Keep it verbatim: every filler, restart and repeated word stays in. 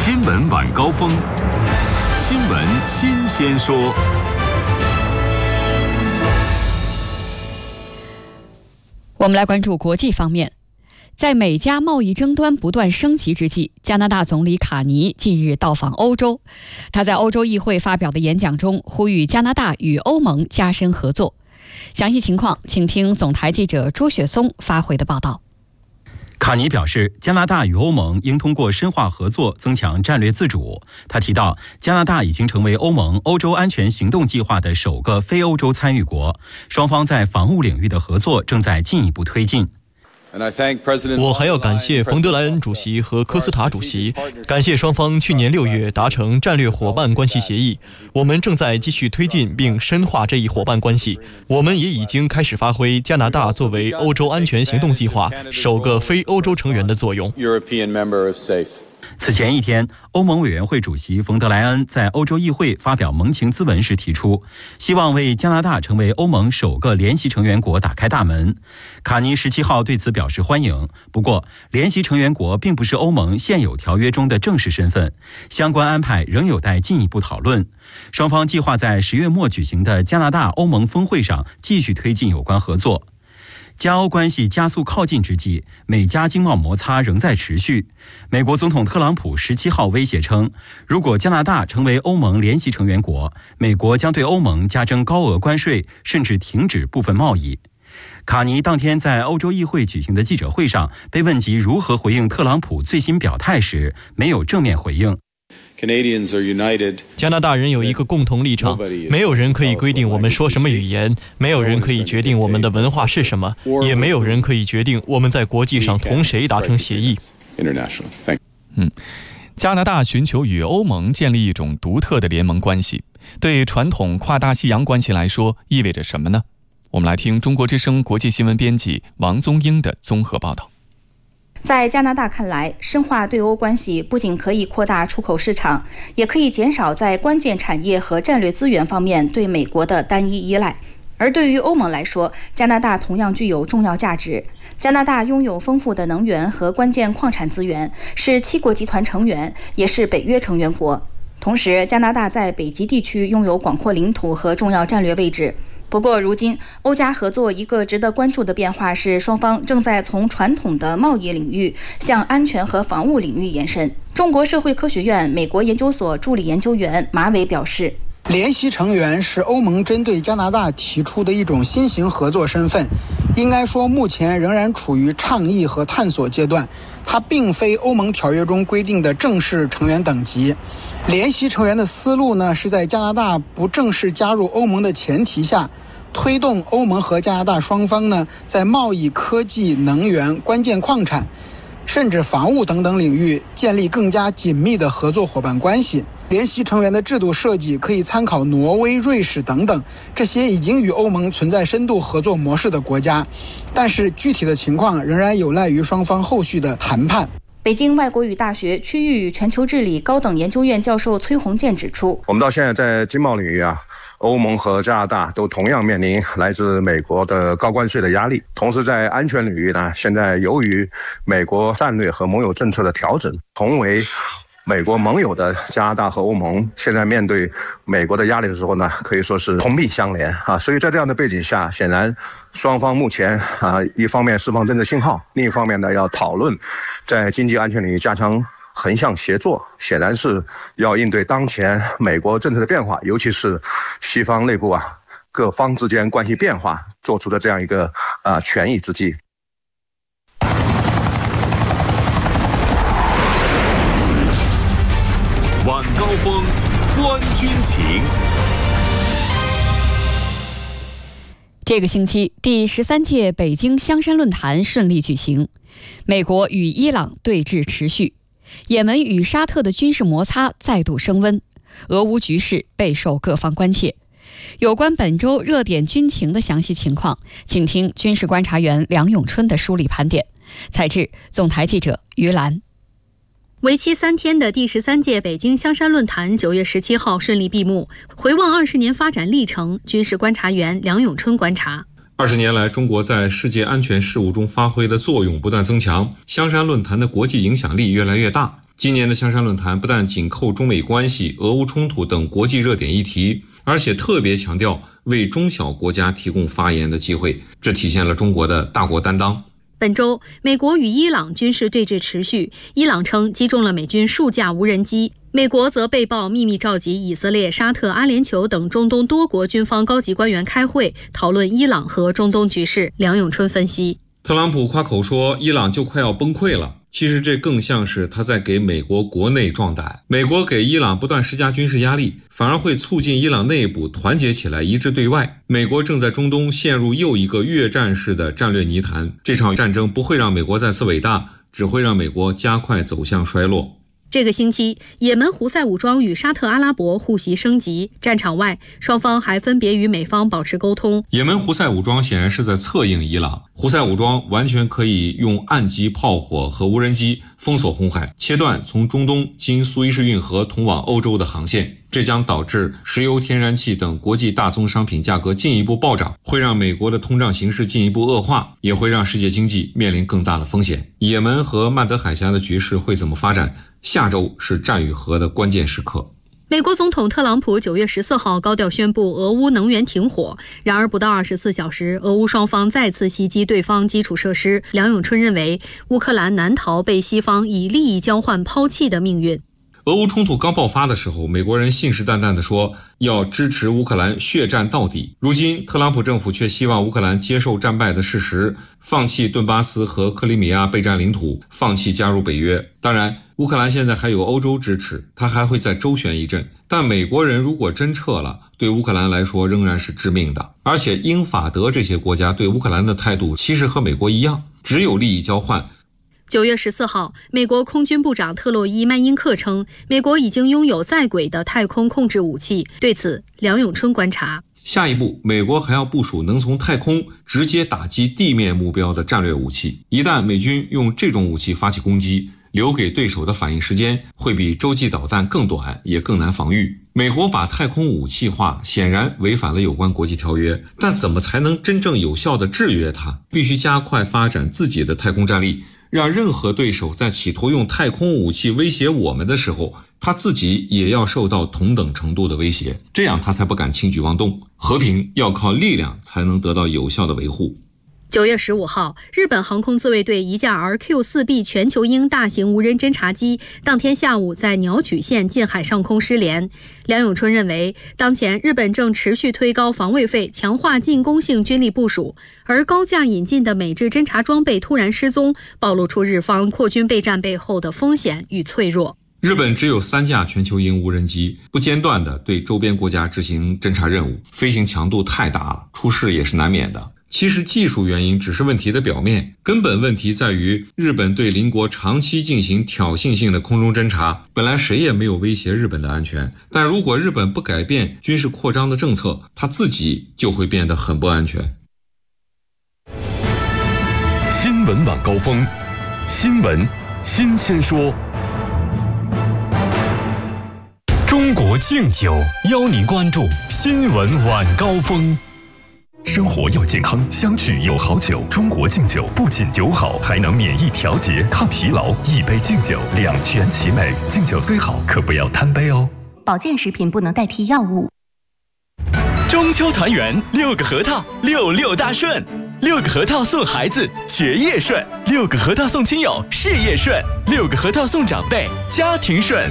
新闻晚高峰，新闻新鲜说。 我们来关注国际方面。在美加贸易争端不断升级之际，加拿大总理卡尼近日到访欧洲。他在欧洲议会发表的演讲中，呼吁加拿大与欧盟加深合作。详细情况，请听总台记者朱雪松发回的报道。 卡尼表示，加拿大与欧盟应通过深化合作增强战略自主。他提到，加拿大已经成为欧盟欧洲安全行动计划的首个非欧洲参与国，双方在防务领域的合作正在进一步推进。 我还要感谢冯德莱恩主席和科斯塔主席，感谢双方去年六月达成战略伙伴关系协议。我们正在继续推进并深化这一伙伴关系。我们也已经开始发挥加拿大作为欧洲安全行动计划首个非欧洲成员的作用。 此前一天，欧盟委员会主席冯德莱恩在欧洲议会发表盟情咨文时提出，希望为加拿大成为欧盟首个联席成员国打开大门。卡尼十七号对此表示欢迎，不过联席成员国并不是欧盟现有条约中的正式身份，相关安排仍有待进一步讨论。双方计划在十月末举行的加拿大欧盟峰会上继续推进有关合作。加欧关系加速靠近之际，美加经贸摩擦仍在持续。美国总统特朗普十七号威胁称，如果加拿大成为欧盟联席成员国，美国将对欧盟加征高额关税，甚至停止部分贸易。卡尼当天在欧洲议会举行的记者会上被问及如何回应特朗普最新表态时，没有正面回应。 加拿大人有一个共同立场，没有人可以规定我们说什么语言，没有人可以决定我们的文化是什么，也没有人可以决定我们在国际上同谁达成协议。 嗯，加拿大寻求与欧盟建立一种独特的联盟关系，对传统跨大西洋关系来说意味着什么呢？我们来听中国之声国际新闻编辑王宗英的综合报道。 在加拿大看来，深化对欧关系不仅可以扩大出口市场，也可以减少在关键产业和战略资源方面对美国的单一依赖。而对于欧盟来说，加拿大同样具有重要价值。加拿大拥有丰富的能源和关键矿产资源，是七国集团成员，也是北约成员国。同时，加拿大在北极地区拥有广阔领土和重要战略位置。不过，如今欧加合作一个值得关注的变化是，双方正在从传统的贸易领域向安全和防务领域延伸。中国社会科学院美国研究所助理研究员马伟表示， 联席成员是欧盟针对加拿大提出的一种新型合作身份，应该说目前仍然处于倡议和探索阶段，它并非欧盟条约中规定的正式成员等级。联席成员的思路呢，是在加拿大不正式加入欧盟的前提下，推动欧盟和加拿大双方呢，在贸易、科技、能源、关键矿产甚至防务等等领域建立更加紧密的合作伙伴关系。联席成员的制度设计可以参考挪威、瑞士等等这些已经与欧盟存在深度合作模式的国家，但是具体的情况仍然有赖于双方后续的谈判。 北京外国语大学区域与全球治理高等研究院教授崔洪建指出， 我们到现在在经贸领域啊，欧盟和加拿大都同样面临来自美国的高关税的压力。同时在安全领域呢，现在由于美国战略和盟友政策的调整，同为美国盟友的加拿大和欧盟现在面对美国的压力的时候呢，可以说是同病相怜啊。所以在这样的背景下，显然双方目前啊，一方面释放政治信号，另一方面呢要讨论在经济安全领域加强横向协作，显然是要应对当前美国政策的变化，尤其是西方内部啊各方之间关系变化做出的这样一个啊权宜之计。 晚高峰，观军情。 这个星期，第十三届北京香山论坛顺利举行。美国与伊朗对峙持续，也门与沙特的军事摩擦再度升温，俄乌局势备受各方关切。有关本周热点军情的详细情况，请听军事观察员梁永春的梳理盘点。采制总台记者于兰。 为期三天的第十三届北京香山论坛九月十七号顺利闭幕。回望二十年发展历程，军事观察员梁永春观察： 二十年来，中国在世界安全事务中发挥的作用不断增强，香山论坛的国际影响力越来越大。 今年的香山论坛不但紧扣中美关系、俄乌冲突等国际热点议题，而且特别强调为中小国家提供发言的机会，这体现了中国的大国担当。 本周，美国与伊朗军事对峙持续，伊朗称击中了美军数架无人机，美国则被曝秘密召集以色列、沙特、阿联酋等中东多国军方高级官员开会，讨论伊朗和中东局势。梁永春分析， 特朗普夸口说伊朗就快要崩溃了，其实这更像是他在给美国国内壮胆。美国给伊朗不断施加军事压力，反而会促进伊朗内部团结起来，一致对外。美国正在中东陷入又一个越战式的战略泥潭，这场战争不会让美国再次伟大，只会让美国加快走向衰落。 这个星期，也门胡塞武装与沙特阿拉伯互袭升级，战场外双方还分别与美方保持沟通。 也门胡塞武装显然是在策应伊朗，胡塞武装完全可以用岸基炮火和无人机封锁红海，切断从中东经苏伊士运河通往欧洲的航线，这将导致石油、天然气等国际大宗商品价格进一步暴涨，会让美国的通胀形势进一步恶化，也会让世界经济面临更大的风险。也门和曼德海峡的局势会怎么发展？下周是战与和的关键时刻。 美国总统特朗普九月十四号高调宣布俄乌能源停火，然而不到二十四小时，俄乌双方再次袭击对方基础设施。梁永春认为，乌克兰难逃被西方以利益交换抛弃的命运。 俄乌冲突刚爆发的时候，美国人信誓旦旦地说要支持乌克兰血战到底。如今，特朗普政府却希望乌克兰接受战败的事实，放弃顿巴斯和克里米亚备战领土，放弃加入北约。当然，乌克兰现在还有欧洲支持，他还会再周旋一阵。但美国人如果真撤了，对乌克兰来说仍然是致命的。而且，英法德这些国家对乌克兰的态度其实和美国一样，只有利益交换。 九月十四号，美国空军部长特洛伊曼因克称，美国已经拥有在轨的太空控制武器。对此，梁永春观察， 下一步，美国还要部署能从太空直接打击地面目标的战略武器。一旦美军用这种武器发起攻击，留给对手的反应时间会比洲际导弹更短，也更难防御。美国把太空武器化，显然违反了有关国际条约，但怎么才能真正有效地制约它？必须加快发展自己的太空战力，让任何对手在企图用太空武器威胁我们的时候，他自己也要受到同等程度的威胁，这样他才不敢轻举妄动。和平要靠力量才能得到有效的维护。 九月十五号，日本航空自卫队一架 R Q 四 B 全球鹰大型无人侦察机当天下午在鸟取县近海上空失联。梁永春认为，当前日本正持续推高防卫费，强化进攻性军力部署，而高价引进的美制侦察装备突然失踪，暴露出日方扩军备战背后的风险与脆弱。 日本只有三架全球鹰无人机，不间断地对周边国家执行侦察任务，飞行强度太大了，出事也是难免的。其实技术原因只是问题的表面，根本问题在于日本对邻国长期进行挑衅性的空中侦察。本来谁也没有威胁日本的安全，但如果日本不改变军事扩张的政策，它自己就会变得很不安全。 新闻晚高峰，新闻新鲜说。中国敬酒邀您关注新闻晚高峰。生活要健康，相聚有好酒。中国敬酒不仅酒好，还能免疫调节、抗疲劳。一杯敬酒，两全其美。敬酒虽好，可不要贪杯哦。 保健食品不能代替药物。 中秋团圆，六个核桃，六六大顺。六个核桃送孩子，学业顺；六个核桃送亲友，事业顺；六个核桃送长辈，家庭顺。